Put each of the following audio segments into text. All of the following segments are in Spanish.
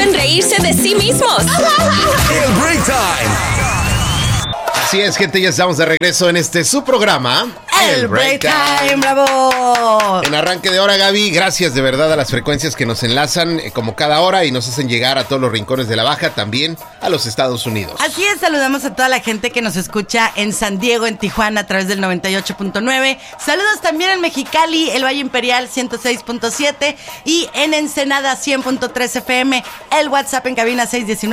pueden reírse de sí mismos. El Break Time. Así es, gente, ya estamos de regreso en su programa, El Break Time, bravo. En arranque de hora, Gaby, gracias de verdad a las frecuencias que nos enlazan como cada hora y nos hacen llegar a todos los rincones de la Baja, también a los Estados Unidos. Así es, saludamos a toda la gente que nos escucha en San Diego, en Tijuana, a través del 98.9. Saludos también en Mexicali, el Valle Imperial 106.7 y en Ensenada 100.3 FM. El WhatsApp en cabina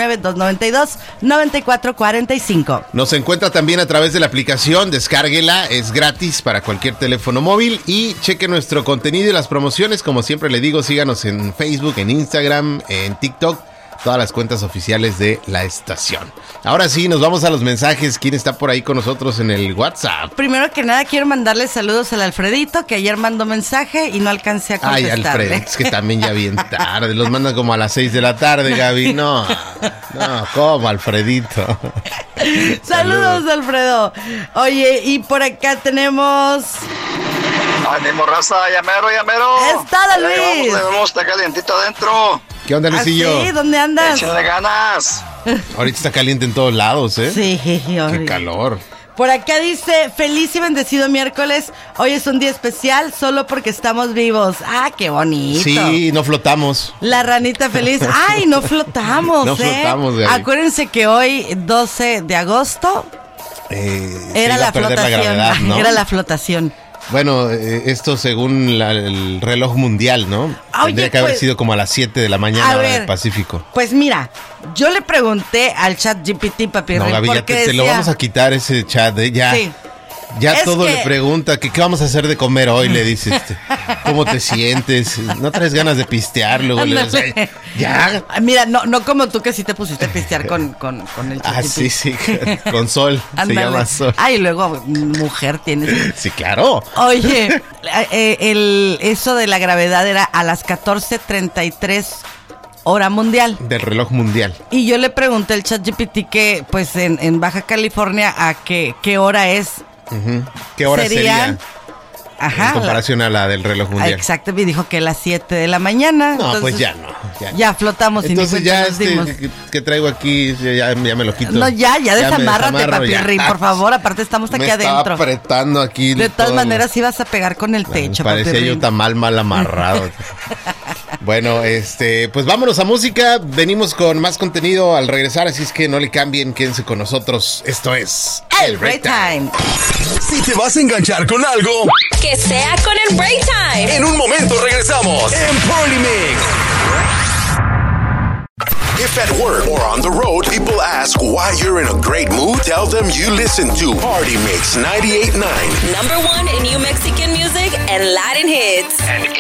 619-292-9445. Nos encuentra también a través de la aplicación, descárguela, es gratis para cualquier teléfono móvil y cheque nuestro contenido y las promociones. Como siempre le digo, síganos en Facebook, en Instagram, en TikTok, todas las cuentas oficiales de la estación. Ahora sí, nos vamos a los mensajes. ¿Quién está por ahí con nosotros en el WhatsApp? Primero que nada, quiero mandarle saludos al Alfredito, que ayer mandó mensaje y no alcancé a contestarle. Ay, Alfred, es que también ya bien tarde. Los mandan como a las 6 de la tarde, Gaby. No, ¿cómo, Alfredito? Saludos, Alfredo. Oye, y por acá tenemos... ¡Ánimo, raza! ¡Llamero! ¡Está, Luis! Vamos, está calientito adentro. ¿Qué onda, Luisillo? Sí, ¿dónde andas? ¡Échenle ganas! Ahorita está caliente en todos lados, ¿eh? Sí, ¡Qué calor! Por acá dice, feliz y bendecido miércoles. Hoy es un día especial solo porque estamos vivos. ¡Ah, qué bonito! Sí, no flotamos. La ranita feliz. ¡Ay, no flotamos! No flotamos, Gaby. Acuérdense que hoy, 12 de agosto, era la flotación. La gravedad, ¿no? Era la flotación. Bueno, esto según el reloj mundial, ¿no? Oye, tendría que haber sido como a las 7 de la mañana hora del Pacífico. Pues mira, yo le pregunté al chat GPT, papi. No, Gaby, ya te lo vamos a quitar ese chat, ya. Sí. Ya es todo le pregunta, ¿qué vamos a hacer de comer hoy? Le dices, ¿cómo te sientes? ¿No traes ganas de pistear? Luego le dices, ya. Mira, no como tú que sí te pusiste a pistear con el chat. Ah, sí, con Sol, se llama Sol. Ah, y luego mujer tienes. Sí, claro. Oye, eso de la gravedad era a las 14:33 hora mundial. Del reloj mundial. Y yo le pregunté al ChatGPT que, pues, en Baja California, ¿a qué hora es? Uh-huh. ¿Qué hora sería? Ajá, en comparación a la del reloj mundial. Exacto, y dijo que a las 7 de la mañana. No, entonces, pues ya no. Ya flotamos. Entonces ya que traigo aquí, ya me lo quito. No, ya desamárrate, papirri, por favor. Aparte estamos aquí adentro. Estaba apretando aquí. De todas maneras ibas a pegar con el techo, parecía papirri. yo tan mal amarrado. Bueno, pues vámonos a música. Venimos con más contenido al regresar, así es que no le cambien, quédense con nosotros. Esto es El Break Time. Si te vas a enganchar con algo, que sea con el Break Time. En un momento regresamos en Party Mix. If at work or on the road, people ask why you're in a great mood, tell them you listen to Party Mix 98.9. #1 in New Mexican music and Latin hits. And